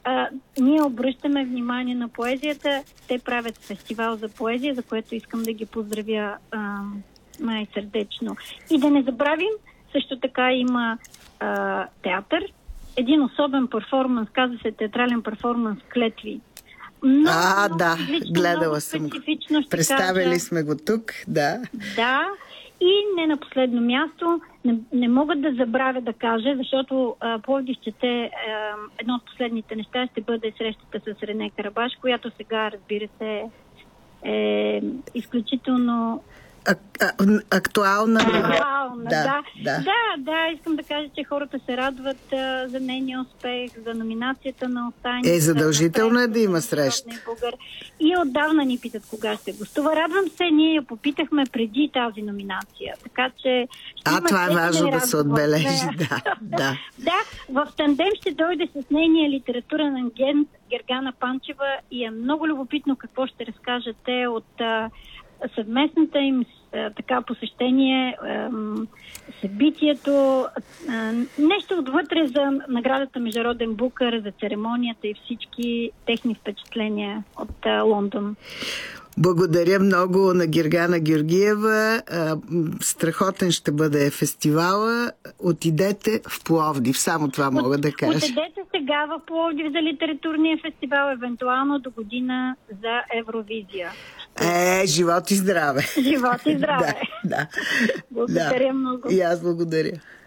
ние обръщаме внимание на поезията. Те правят фестивал за поезия, за което искам да ги поздравя най-сърдечно. И да не забравим, също така има театър. Един особен перформанс, казва се театрален перформанс "Клетви". Да, гледала съм го. Представили сме го тук, да. Да, и не на последно място, не мога да забравя да кажа, защото Пловдив чете, едно от последните неща ще бъде срещата с Рене Карабаш, която сега, разбира се, е изключително актуална. Да, искам да кажа, че хората се радват за нейния успех, за номинацията на Остайни. Задължително е да има среща. И отдавна ни питат кога ще гостува. Радвам се, ние я попитахме преди тази номинация. Така че... това е важно да се отбележи, да. Да, в тандем ще дойде с нейния литературен агент Гергана Панчева и е много любопитно какво ще разкажат те от съвместната им посещение, събитието, нещо отвътре за наградата Международен Букър, за церемонията и всички техни впечатления от Лондон. Благодаря много на Гергана Георгиева. Страхотен ще бъде фестивала. Отидете в Пловдив. Само това мога да кажа. Отидете сега в Пловдив за литературния фестивал, евентуално до година за Евровизия. Живот и здраве! Живот и здраве! Да. Благодаря много. И аз благодаря.